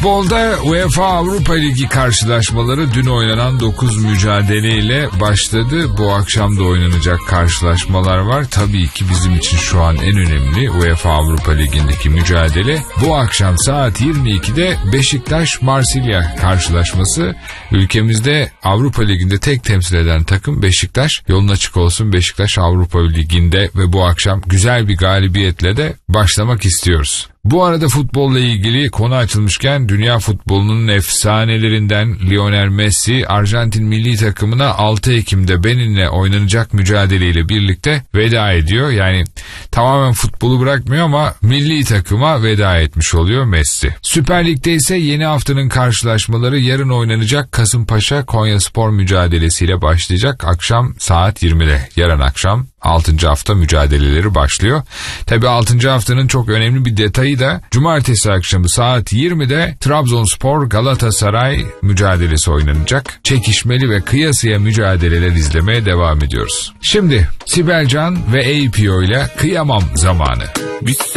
Futbolda UEFA Avrupa Ligi karşılaşmaları dün oynanan 9 mücadeleyle başladı. Bu akşam da oynanacak karşılaşmalar var. Tabii ki bizim için şu an en önemli UEFA Avrupa Ligi'ndeki mücadele. Bu akşam saat 22'de Beşiktaş-Marsilya karşılaşması. Ülkemizde Avrupa Ligi'nde tek temsil eden takım Beşiktaş. Yolun açık olsun, Beşiktaş Avrupa Ligi'nde ve bu akşam güzel bir galibiyetle de başlamak istiyoruz. Bu arada futbolla ilgili konu açılmışken dünya futbolunun efsanelerinden Lionel Messi Arjantin milli takımına 6 Ekim'de Benin'le oynanacak mücadeleyle birlikte veda ediyor. Yani tamamen futbolu bırakmıyor ama milli takıma veda etmiş oluyor Messi. Süper Lig'de ise yeni haftanın karşılaşmaları yarın oynanacak Kasımpaşa Konyaspor mücadelesiyle başlayacak akşam saat 20'de. Yarın akşam 6. hafta mücadeleleri başlıyor. Tabii 6. haftanın çok önemli bir detayı da cumartesi akşamı saat 20'de Trabzonspor Galatasaray mücadelesi oynanacak. Çekişmeli ve kıyasıya mücadeleler izlemeye devam ediyoruz. Şimdi Sibel Can ve APO ile Kıyamam zamanı.